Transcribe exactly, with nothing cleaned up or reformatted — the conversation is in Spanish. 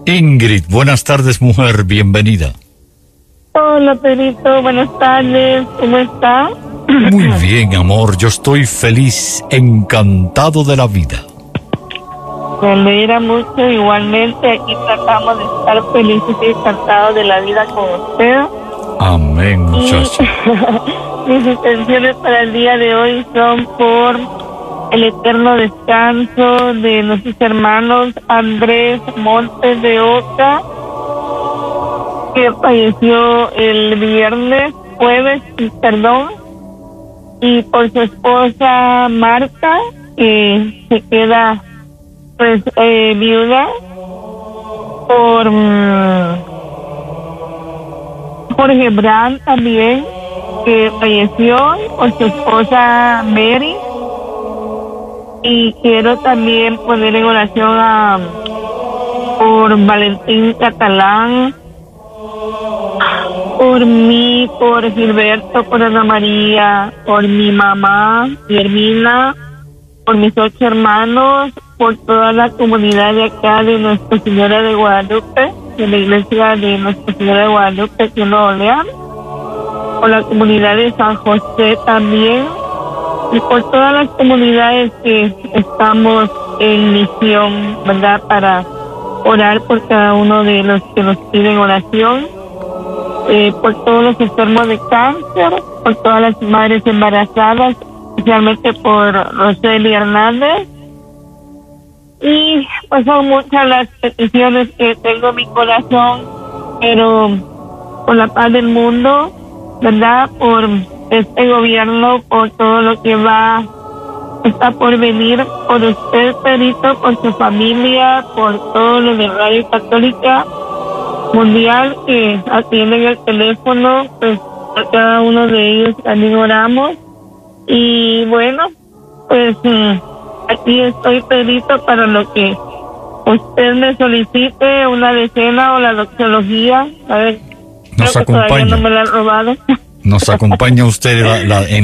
Ingrid, buenas tardes, mujer, bienvenida. Hola, Perito, buenas tardes, ¿cómo está? Muy bien, amor, yo estoy feliz, encantado de la vida. Me alegra mucho, igualmente aquí tratamos de estar felices y encantados de la vida con usted. Amén, muchacha. Y mis intenciones para el día de hoy son por el eterno descanso de nuestros hermanos Andrés Montes de Oca, que falleció el viernes, jueves, perdón, y por su esposa Marta, que se queda pues eh, viuda, por um, Jorge Brand también, que falleció, por su esposa Mary. Y quiero también poner en oración a por Valentín Catalán, por mí, por Gilberto, por Ana María, por mi mamá, Guillermina, por mis ocho hermanos, por toda la comunidad de acá de Nuestra Señora de Guadalupe, de la iglesia de Nuestra Señora de Guadalupe, aquí en Nuevo León, por la comunidad de San José también, y por todas las comunidades que estamos en misión, ¿verdad?, para orar por cada uno de los que nos piden oración, eh, por todos los enfermos de cáncer, por todas las madres embarazadas, especialmente por Roseli Hernández. Y pues son muchas las peticiones que tengo en mi corazón, pero por la paz del mundo, ¿verdad?, por este gobierno, por todo lo que va, está por venir, por usted, Perito, por su familia, por todo lo de Radio Católica Mundial que atienden el teléfono, pues a cada uno de ellos también oramos. Y bueno, pues aquí estoy, Perito, para lo que usted me solicite, una decena o la doxología. A ver, nos creo que acompaña. todavía no me la han robado. Nos acompaña usted la, la, en